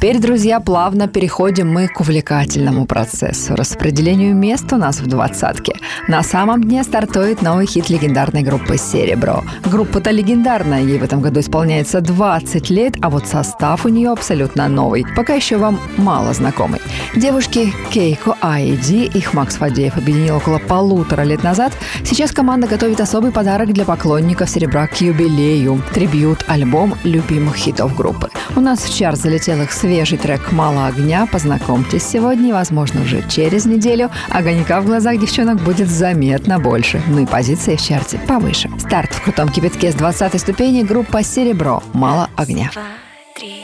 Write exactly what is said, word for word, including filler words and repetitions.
Теперь, друзья, плавно переходим мы к увлекательному процессу. Распределению мест у нас в двадцатке. На самом дне стартует новый хит легендарной группы «Серебро». Группа-то легендарная, ей в этом году исполняется двадцать лет, а вот состав у нее абсолютно новый, пока еще вам мало знакомый. Девушки Кейко Айди, их Макс Фадеев объединил около полутора лет назад. Сейчас команда готовит особый подарок для поклонников «Серебра» к юбилею – трибьют-альбом любимых хитов группы. У нас в чарт залетел их свежий трек «Мало огня». Познакомьтесь сегодня, и, возможно, уже через неделю огонька в глазах девчонок будет заметно больше. Ну и позиции в чарте повыше. Старт в крутом кипятке с двадцатой ступени. Группа «Серебро». «Мало огня».